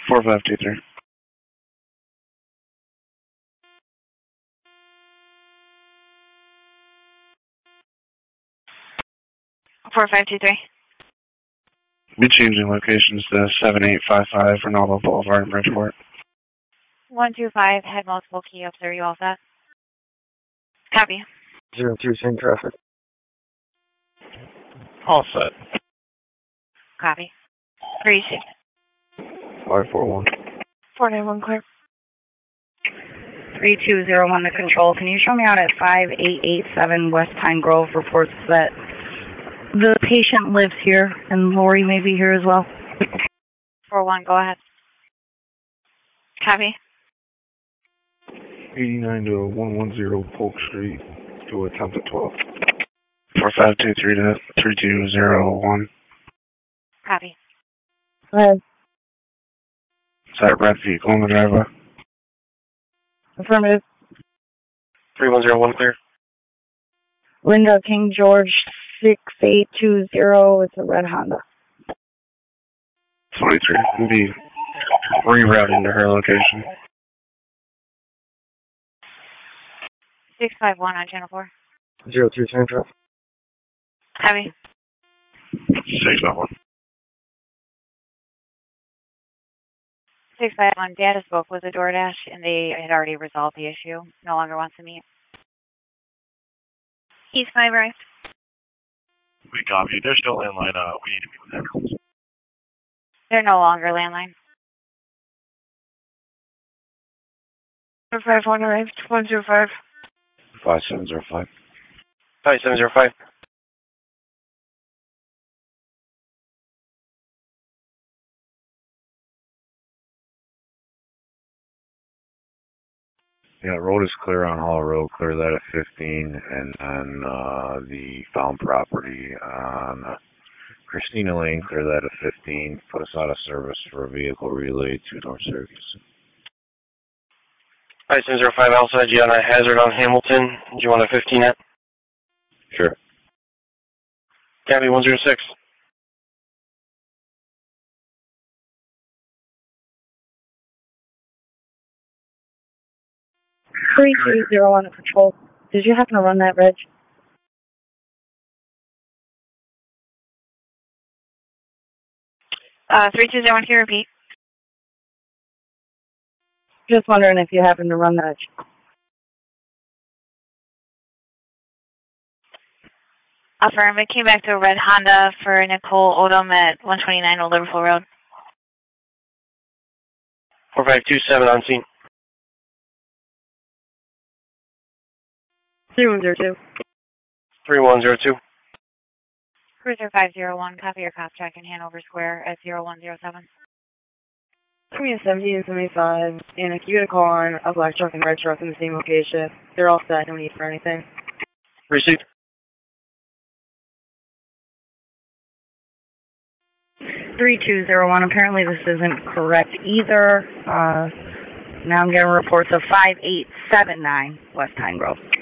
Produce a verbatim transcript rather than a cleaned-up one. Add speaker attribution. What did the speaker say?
Speaker 1: four five two three.
Speaker 2: four five two three.
Speaker 1: Be changing locations to seven eight five five Ronaldo Boulevard in Bridgeport.
Speaker 2: one two five had multiple key ups. Are you all set? Copy.
Speaker 3: Zero two, same traffic.
Speaker 4: All set.
Speaker 2: Copy. Three six.
Speaker 3: Five four one.
Speaker 2: Four nine one clear. Three two zero one to control. Can you show me out at five eight eight seven West Pine Grove? Reports that the patient lives here and Lori may be here as well. Four one. Go ahead. Copy.
Speaker 3: Eighty-nine to one one zero Polk Street. To attempt at twelve.
Speaker 1: Four five two three to three two zero one.
Speaker 2: Copy.
Speaker 5: Go ahead.
Speaker 1: Is that red vehicle in the driveway?
Speaker 5: Affirmative.
Speaker 4: Three one zero one clear.
Speaker 5: Linda King George six eight two zero. It's a red Honda.
Speaker 1: twenty-three. Be rerouting to her location.
Speaker 2: Six five one on channel four.
Speaker 3: Zero two, same traffic.
Speaker 2: Copy.
Speaker 1: Six five one.
Speaker 2: Six five one. Data spoke with the DoorDash, and they had already resolved the issue. No longer wants to meet. He's five right.
Speaker 4: We copy. They're still landline. Uh, we need to meet with everyone.
Speaker 2: They're no longer landline.
Speaker 5: Five one arrived. One zero five.
Speaker 3: Five seven zero five.
Speaker 4: Five seven zero five.
Speaker 6: Yeah, road is clear on Hall Road, clear that at fifteen, and then uh, the found property on uh, Christina Lane, clear that at fifteen, put us out of service for a vehicle relayed to North Syracuse.
Speaker 4: Five seven zero five also had you on a hazard on Hamilton. Do you want a fifteen at?
Speaker 6: Sure.
Speaker 4: Copy one zero six.
Speaker 5: Three two zero on the control. Did you happen to run that, Reg?
Speaker 2: Uh, three two zero one. Can you repeat?
Speaker 5: Just wondering if you happen to run that.
Speaker 2: Affirm. It came back to a red Honda for Nicole Odom at one twenty-nine Old Liverpool Road.
Speaker 4: four five two seven on scene.
Speaker 5: three one zero two.
Speaker 4: three one zero two.
Speaker 2: Cruiser five zero one. Copy your cop check in Hanover Square at zero one zero seven.
Speaker 5: Three seventy and seventy-five. And if you get a call on a black truck and red truck in the same location, they're all set. No need for anything.
Speaker 4: Received.
Speaker 5: three two zero one. Apparently this isn't correct either. Uh, now I'm getting reports of five eight seven nine West Pine Grove.